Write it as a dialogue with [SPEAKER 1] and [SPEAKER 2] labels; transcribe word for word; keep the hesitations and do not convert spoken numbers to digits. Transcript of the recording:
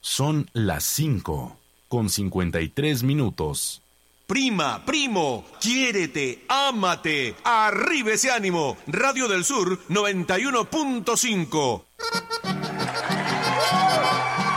[SPEAKER 1] Son las cinco, con cincuenta y tres minutos.
[SPEAKER 2] Prima, primo, quiérete, ámate, arriba ese ánimo. Radio del Sur noventa y uno punto cinco.